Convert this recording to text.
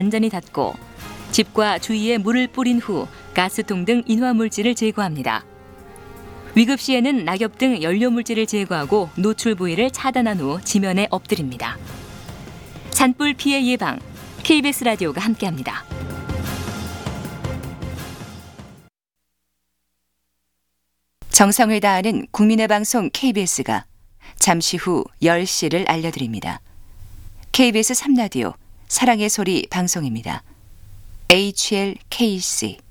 완전히 닫고 집과 주위에 물을 뿌린 후 가스통 등 인화물질을 제거합니다. 위급 시에는 낙엽 등 연료물질을 제거하고 노출 부위를 차단한 후 지면에 엎드립니다. 산불 피해 예방, KBS 라디오가 함께합니다. 정성을 다하는 국민의 방송 KBS가 잠시 후 10시를 알려드립니다. KBS 3라디오 사랑의 소리 방송입니다. HLKC